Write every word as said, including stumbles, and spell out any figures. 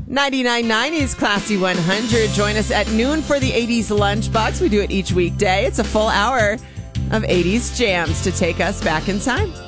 ninety-nine nineties Classy one hundred. Join us at noon for the eighties Lunchbox. We do it each weekday. It's a full hour of eighties jams to take us back in time.